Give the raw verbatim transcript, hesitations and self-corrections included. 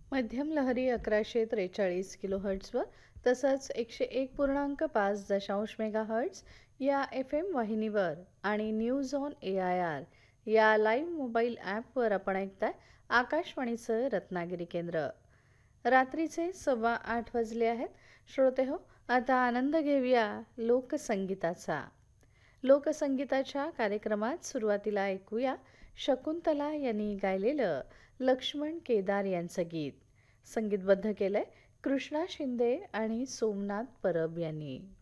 मध्यम लहरी अकराशे त्रेचाळीस किलोहर्ट्झवर तसंच एकशे एक पूर्णांक पाच दशांश मेगाहर्ट्झ या एफ एम वाहिनीवर आणि news on A I R या लाईव्ह मोबाईल ॲपवर आपण ऐकताय आकाशवाणीचं रत्नागिरी केंद्र. रात्रीचे सव्वा आठ वाजले आहेत. श्रोते हो, आता आनंद घेऊया लोकसंगीताचा. लोकसंगीताच्या कार्यक्रमात सुरुवातीला ऐकूया शकुंतला यांनी गायलेलं लक्ष्मण केदार यांचं गीत. संगीतबद्ध केलंय कृष्णा शिंदे आणि सोमनाथ परब यांनी.